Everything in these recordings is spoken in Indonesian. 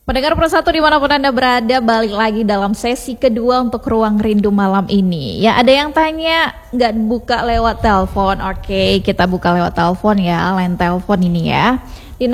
Pendengar Persatu dimanapun Anda berada, balik lagi dalam sesi kedua untuk Ruang Rindu malam ini. Ya, ada yang tanya nggak buka lewat telepon. Oke, kita buka lewat telepon ya, line telepon ini ya. Di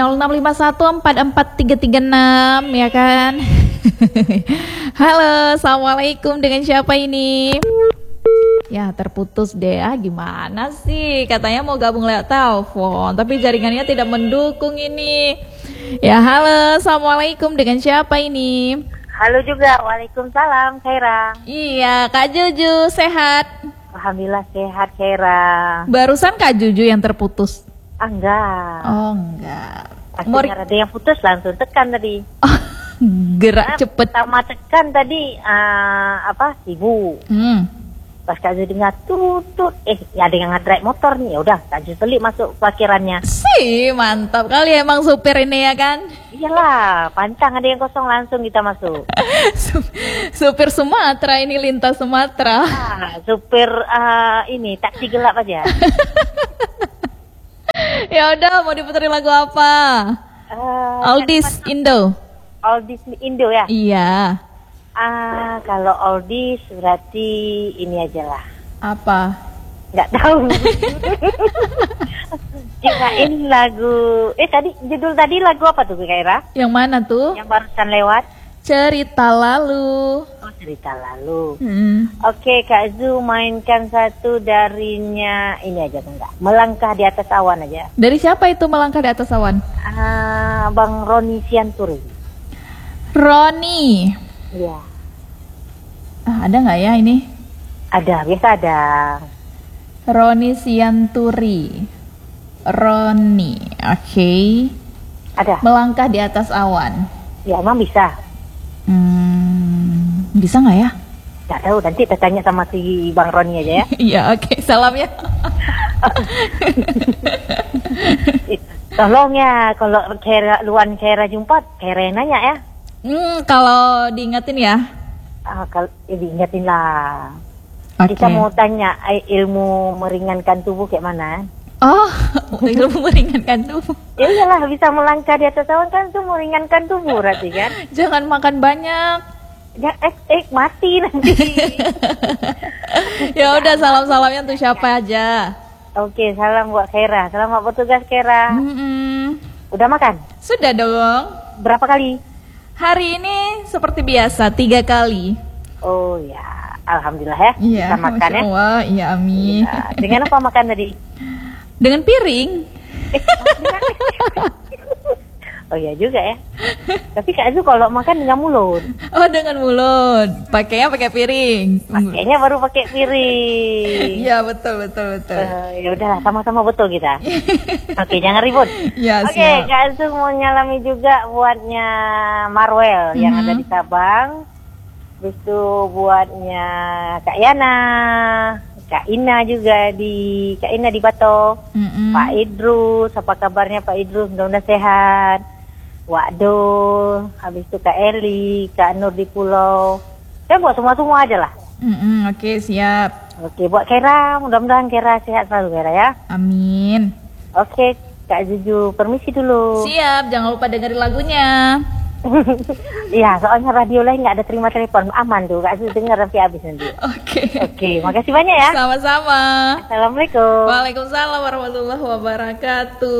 0651443336 ya kan. Halo, assalamualaikum, dengan siapa ini? Ya, terputus deh. Gimana sih? Katanya mau gabung lewat telepon, tapi jaringannya tidak mendukung ini. Ya, halo, assalamualaikum, dengan siapa ini? Halo juga, waalaikumsalam, Khaira. Iya, Kak Juju, sehat? Alhamdulillah sehat, Khaira. Barusan Kak Juju yang terputus? Enggak. Oh, enggak. Pasti ada yang putus, langsung tekan tadi. Oh, gerak cepet. Pertama tekan tadi, sibuk. Pas Kak Juju dengar tutut, ada yang nge-drive motor nih, ya udah Kak Juju telik masuk parkirannya. Mantap kali emang supir ini ya kan? Iyalah, pantang ada yang kosong langsung kita masuk. Supir Sumatera ini, lintas Sumatera. Supir ini taksi gelap aja. Ya udah, mau diputerin lagu apa? Oldies Indo. Oldies Indo ya? Iya. Kalau oldies berarti ini aja lah. Apa? Nggak tahu. Kirain lagu. Judul tadi lagu apa tuh, Khaira? Yang mana tuh? Yang barusan lewat. Cerita Lalu. Oh, Cerita Lalu. Oke, Kak Zu mainkan satu darinya ini aja enggak? Melangkah di Atas Awan aja. Dari siapa itu Melangkah di Atas Awan? Bang Roni Sianturi. Roni. Iya. Ada nggak ya ini? Ada, biasa ada. Roni Sianturi. Roni, oke. Ada. Melangkah di Atas Awan. Ya, emang bisa. Bisa nggak ya? Nggak tahu, nanti kita tanya sama si Bang Roni aja ya. Iya, oke. Salam ya. Tolong ya, kalau Luan Khaira jumpa, Khaira yang nanya ya. Kalau diingetin ya. Kalau diingetin lah. Okay. Kita mau tanya ilmu meringankan tubuh kayak mana? Oh, ilmu meringankan tubuh. Ya iyalah, bisa melangkah di atas awan kan tuh meringankan tubuh berarti kan. Jangan makan banyak. Ya, mati nanti. Ya udah, salam-salamnya untuk siapa aja. Oke, salam buat Khaira. Selamat bertugas, Khaira. Udah makan? Sudah dong. Berapa kali? Hari ini seperti biasa 3 kali. Oh ya, alhamdulillah ya. Iya, bisa makan ya. Allah, iya amin. Ya, dengan apa makan tadi? Dengan piring. Oh iya juga ya. Tapi Kak Zu kalau makan dengan mulut. Oh, dengan mulut. Pakainya pakai piring. Pakainya baru pakai piring. Iya, betul. Ya udahlah, sama-sama betul kita. Oke, jangan ribut. Ya, Oke, Kak Zu mau nyalami juga buatnya Marwell yang ada di Sabang. Terus itu buatnya Kak Yana, Kak Ina juga Kak Ina di Bato. Pak Idrus, apa kabarnya Pak Idrus? Mudah-mudahan sehat. Wakdo, habis itu Kak Eli, Kak Nur di Pulau. Saya buat semua aja lah. Oke, siap. Oke, buat Khaira, mudah-mudahan Khaira sehat selalu, Khaira ya. Amin. Oke, Kak Juju, permisi dulu. Siap, jangan lupa dengerin lagunya. Iya, soalnya radio lain nggak ada terima telepon, aman tuh, Kak Juju dengar sampai habis nanti. Oke, makasih banyak ya. Sama-sama. Assalamualaikum. Waalaikumsalam warahmatullahi wabarakatuh.